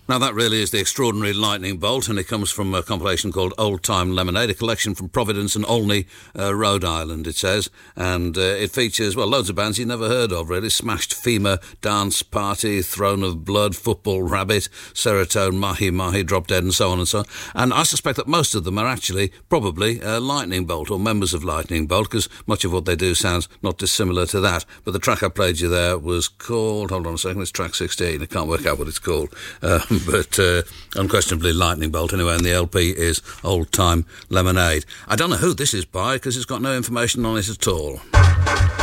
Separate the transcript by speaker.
Speaker 1: Now, that really is the extraordinary lightning bolt, and it comes from a compilation called Old Time Lemonade, a collection from Providence and Olney, Rhode Island, it says. And it features, well, loads of bands you've never heard of, really. Smashed Femur, Dance Party, Throne of Blood, Football Rabbit, Serotonin, Mahi Mahi, Drop Dead, and so on and so on. And I suspect that most of them are actually probably Lightning Bolt, or members of Lightning Bolt, because much of what they do sounds not dissimilar to that. But the track I played you there was called, hold on a second, it's track 16. I can't work out what it's called. But unquestionably Lightning Bolt anyway, and the LP is Old Time Lemonade. I don't know who this is by, because it's got no information on it at all.